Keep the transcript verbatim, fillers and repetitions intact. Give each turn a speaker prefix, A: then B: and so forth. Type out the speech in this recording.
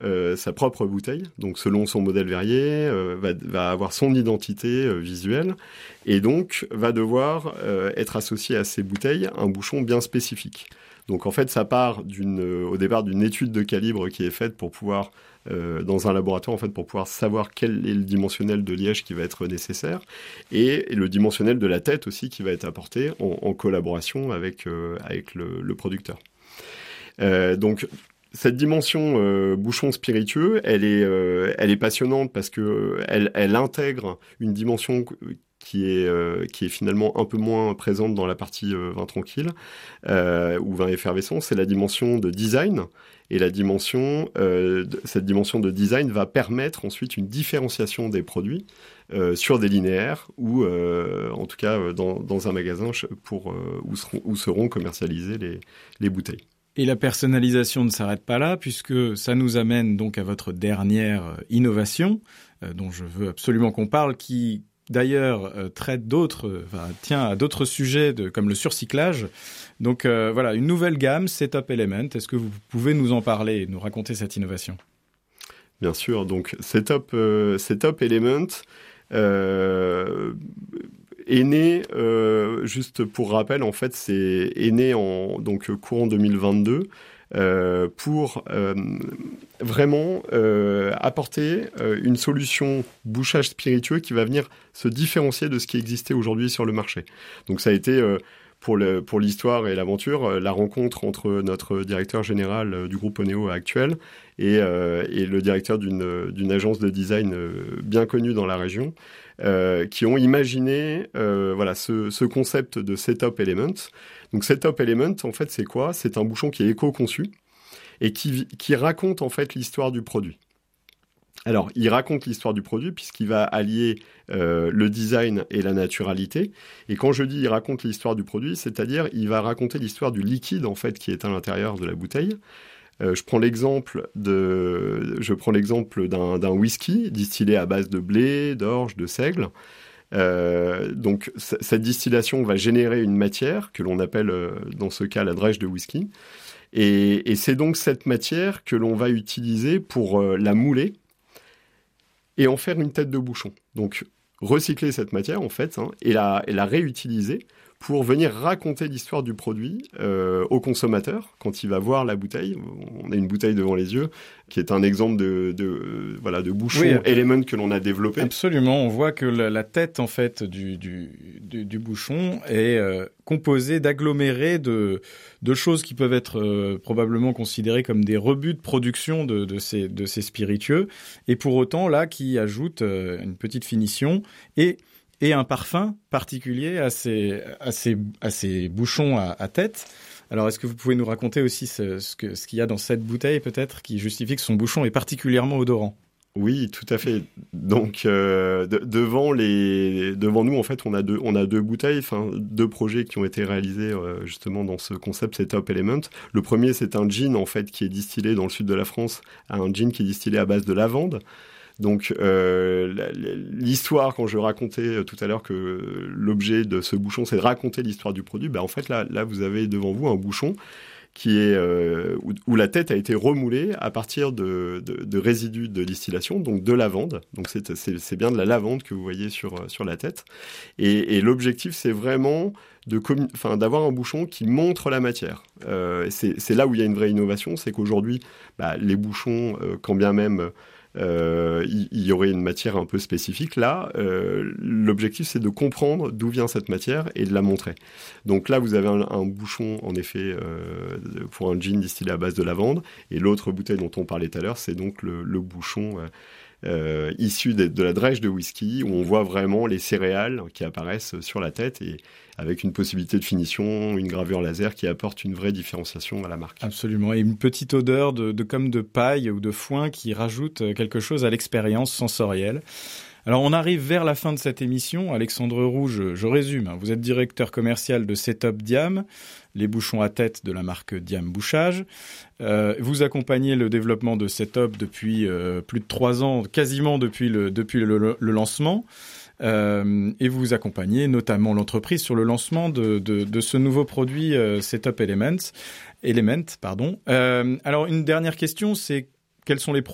A: euh, sa propre bouteille, donc selon son modèle verrier, euh, va, va avoir son identité euh, visuelle, et donc va devoir euh, être associé à ces bouteilles un bouchon bien spécifique. Donc en fait, ça part d'une, euh, au départ d'une étude de calibre qui est faite pour pouvoir, euh, dans un laboratoire, en fait, pour pouvoir savoir quel est le dimensionnel de liège qui va être nécessaire, et, et le dimensionnel de la tête aussi qui va être apporté en, en collaboration avec, euh, avec le, le producteur. Euh, donc cette dimension euh, bouchon spiritueux, elle est, euh, elle est passionnante parce que elle, elle intègre une dimension qui est, euh, qui est finalement un peu moins présente dans la partie euh, vin tranquille euh, ou vin effervescent. C'est la dimension de design. Et la dimension, euh, de, cette dimension de design va permettre ensuite une différenciation des produits euh, sur des linéaires ou, euh, en tout cas, dans, dans un magasin pour, euh, où, seront, où seront commercialisées les, les bouteilles.
B: Et la personnalisation ne s'arrête pas là, puisque ça nous amène donc à votre dernière innovation, euh, dont je veux absolument qu'on parle, qui d'ailleurs euh, traite d'autres, enfin, tient à d'autres sujets de, comme le surcyclage. Donc euh, voilà, une nouvelle gamme, Setup Element. Est-ce que vous pouvez nous en parler et nous raconter cette innovation ?
A: Bien sûr, donc Setup, euh, Setup Element euh, est né, euh, juste pour rappel, en fait, c'est est né en donc courant deux mille vingt-deux. Euh, pour euh, vraiment euh, apporter euh, une solution bouchage spiritueux qui va venir se différencier de ce qui existait aujourd'hui sur le marché. Donc ça a été, euh, pour, le, pour l'histoire et l'aventure, euh, la rencontre entre notre directeur général euh, du groupe Oneo actuel et, euh, et le directeur d'une, d'une agence de design euh, bien connue dans la région, euh, qui ont imaginé euh, voilà, ce, ce concept de Setup Element. Donc Setup Element, en fait, c'est quoi ? C'est un bouchon qui est éco-conçu et qui, qui raconte en fait l'histoire du produit. Alors, il raconte l'histoire du produit puisqu'il va allier euh, le design et la naturalité. Et quand je dis il raconte l'histoire du produit, c'est-à-dire il va raconter l'histoire du liquide en fait qui est à l'intérieur de la bouteille. Euh, je prends l'exemple de, je prends l'exemple d'un, d'un whisky distillé à base de blé, d'orge, de seigle. Euh, donc c- cette distillation va générer une matière que l'on appelle euh, dans ce cas la drèche de whisky et, et c'est donc cette matière que l'on va utiliser pour euh, la mouler et en faire une tête de bouchon. Donc recycler cette matière en fait hein, et, la, et la réutiliser pour venir raconter l'histoire du produit euh, au consommateur quand il va voir la bouteille. On a une bouteille devant les yeux qui est un exemple de, de, euh, voilà, de bouchon oui, Element que l'on a développé.
B: Absolument, on voit que la, la tête en fait du, du, du, du bouchon est euh, composée d'agglomérés de, de choses qui peuvent être euh, probablement considérées comme des rebuts de production de, de, ces, de ces spiritueux, et pour autant là qui ajoutent euh, une petite finition et et un parfum particulier à ces, à ces, à ces bouchons à, à tête. Alors, est-ce que vous pouvez nous raconter aussi ce, ce, que, ce qu'il y a dans cette bouteille, peut-être, qui justifie que son bouchon est particulièrement odorant ?
A: Oui, tout à fait. Donc, euh, de, devant, les, devant nous, en fait, on a deux, on a deux bouteilles, enfin, deux projets qui ont été réalisés euh, justement dans ce concept Setup Element. Le premier, c'est un gin, en fait, qui est distillé dans le sud de la France, un gin qui est distillé à base de lavande. Donc euh, l'histoire, quand je racontais tout à l'heure que l'objet de ce bouchon, c'est de raconter l'histoire du produit, ben en fait là, là vous avez devant vous un bouchon qui est euh, où, où la tête a été remoulée à partir de, de, de résidus de distillation, donc de lavande. Donc c'est, c'est, c'est bien de la lavande que vous voyez sur, sur la tête. Et, et l'objectif, c'est vraiment de commun... enfin, d'avoir un bouchon qui montre la matière. Euh, c'est, c'est là où il y a une vraie innovation, c'est qu'aujourd'hui, bah, les bouchons, euh, quand bien même Euh, il, il y aurait une matière un peu spécifique. Là, euh, l'objectif, c'est de comprendre d'où vient cette matière et de la montrer. Donc là, vous avez un, un bouchon, en effet, euh, pour un gin distillé à base de lavande. Et l'autre bouteille dont on parlait tout à l'heure, c'est donc le, le bouchon euh, euh, issu de, de la drèche de whisky, où on voit vraiment les céréales qui apparaissent sur la tête et avec une possibilité de finition, une gravure laser qui apporte une vraie différenciation à la marque.
B: Absolument, et une petite odeur de, de comme de paille ou de foin qui rajoute quelque chose à l'expérience sensorielle. Alors, on arrive vers la fin de cette émission. Alexandre Roux, je, je résume. Vous êtes directeur commercial de Setup Diam, les bouchons à tête de la marque Diam Bouchage. Euh, vous accompagnez le développement de Setup depuis euh, plus de trois ans, quasiment depuis le, depuis le, le, le lancement. Euh, et vous accompagnez notamment l'entreprise sur le lancement de, de, de ce nouveau produit euh, Setup Elements, Element, pardon. Euh, alors, une dernière question, c'est quels sont les